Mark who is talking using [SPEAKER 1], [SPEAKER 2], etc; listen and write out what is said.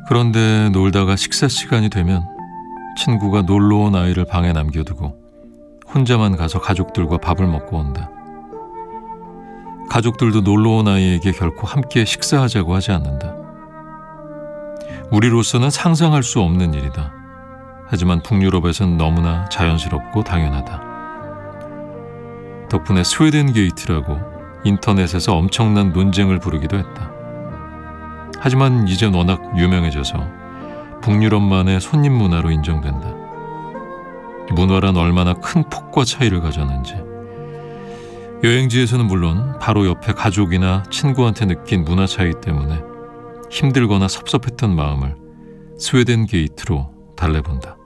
[SPEAKER 1] 그런데 놀다가 식사 시간이 되면 친구가 놀러온 아이를 방에 남겨두고 혼자만 가서 가족들과 밥을 먹고 온다. 가족들도 놀러온 아이에게 결코 함께 식사하자고 하지 않는다. 우리로서는 상상할 수 없는 일이다. 하지만 북유럽에선 너무나 자연스럽고 당연하다. 덕분에 스웨덴 게이트라고 인터넷에서 엄청난 논쟁을 부르기도 했다. 하지만 이젠 워낙 유명해져서 북유럽만의 손님 문화로 인정된다. 문화란 얼마나 큰 폭과 차이를 가졌는지, 여행지에서는 물론 바로 옆에 가족이나 친구한테 느낀 문화 차이 때문에 힘들거나 섭섭했던 마음을 스웨덴 게이트로 달래본다.